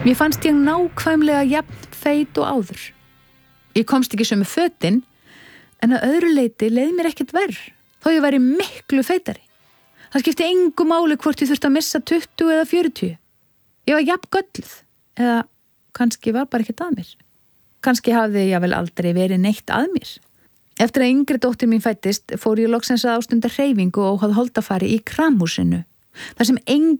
Mér fannst ég nákvæmlega jafn feit og áður. Ég komst ekki sömu fötin, en að öðru leyti leið mér ekkert verr, þó ég væri miklu feitari. Það skipti engu máli hvort ég þurfti að missa 20 eða 40. Ég var jafn gölluð, eða kannski var bara ekkert að mér. Kannski hafði ég vel aldrei verið neitt að mér. Eftir að yngri dóttir mín fæddist, fór ég loksins að ástunda hreyfingu og óháð holdafari í kramhúsinu, þar sem engin